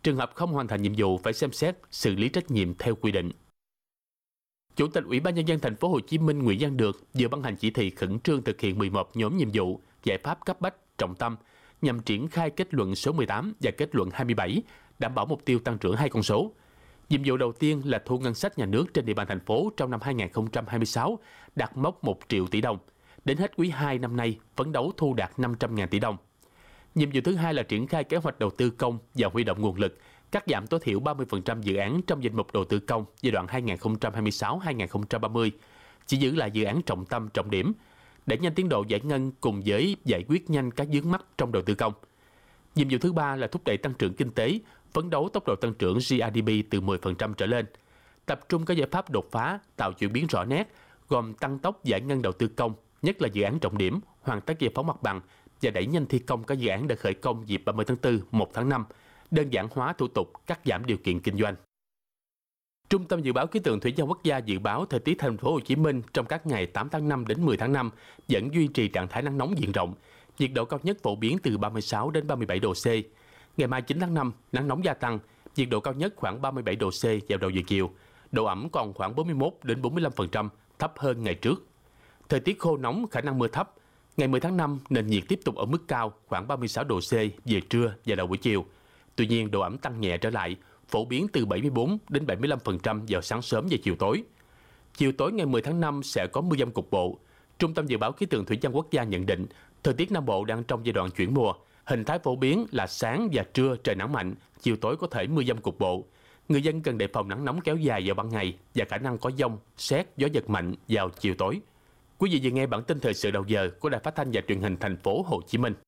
Trường hợp không hoàn thành nhiệm vụ phải xem xét xử lý trách nhiệm theo quy định. Chủ tịch Ủy ban Nhân dân thành phố Hồ Chí Minh Nguyễn Văn Được vừa ban hành chỉ thị khẩn trương thực hiện 11 nhóm nhiệm vụ, giải pháp cấp bách, trọng tâm nhằm triển khai kết luận số 18 và kết luận 27, đảm bảo mục tiêu tăng trưởng hai con số. Nhiệm vụ đầu tiên là thu ngân sách nhà nước trên địa bàn thành phố trong năm 2026 đạt mốc 1 triệu tỷ đồng. Đến hết quý 2 năm nay, phấn đấu thu đạt 500.000 tỷ đồng. Nhiệm vụ thứ hai là triển khai kế hoạch đầu tư công và huy động nguồn lực, cắt giảm tối thiểu 30% dự án trong danh mục đầu tư công giai đoạn 2026-2030, chỉ giữ lại dự án trọng tâm trọng điểm, để nhanh tiến độ giải ngân cùng với giải quyết nhanh các vướng mắc trong đầu tư công. Nhiệm vụ thứ ba là thúc đẩy tăng trưởng kinh tế, phấn đấu tốc độ tăng trưởng GDP từ 10% trở lên, tập trung các giải pháp đột phá, tạo chuyển biến rõ nét, gồm tăng tốc giải ngân đầu tư công, nhất là dự án trọng điểm, hoàn tất giải phóng mặt bằng và đẩy nhanh thi công các dự án đã khởi công dịp 30 tháng 4, 1 tháng 5, đơn giản hóa thủ tục, cắt giảm điều kiện kinh doanh. Trung tâm Dự báo Khí tượng Thủy văn Quốc gia dự báo thời tiết thành phố Hồ Chí Minh trong các ngày 8 tháng 5 đến 10 tháng 5 vẫn duy trì trạng thái nắng nóng diện rộng, nhiệt độ cao nhất phổ biến từ 36 đến 37 độ C. Ngày mai 9 tháng 5, nắng nóng gia tăng, nhiệt độ cao nhất khoảng 37 độ C vào đầu giờ chiều, độ ẩm còn khoảng 41 đến 45%, thấp hơn ngày trước. Thời tiết khô nóng, khả năng mưa thấp. Ngày 10 tháng 5, nền nhiệt tiếp tục ở mức cao, khoảng 36 độ C về trưa và đầu buổi chiều. Tuy nhiên, độ ẩm tăng nhẹ trở lại, phổ biến từ 74 đến 75% vào sáng sớm và chiều tối. Chiều tối ngày 10 tháng 5 sẽ có mưa dông cục bộ. Trung tâm Dự báo Khí tượng Thủy văn Quốc gia nhận định, thời tiết Nam Bộ đang trong giai đoạn chuyển mùa. Hình thái phổ biến là sáng và trưa trời nắng mạnh, chiều tối có thể mưa dông cục bộ. Người dân cần đề phòng nắng nóng kéo dài vào ban ngày và khả năng có dông, sét, gió giật mạnh vào chiều tối. Quý vị vừa nghe bản tin thời sự đầu giờ của Đài Phát thanh và Truyền hình thành phố Hồ Chí Minh.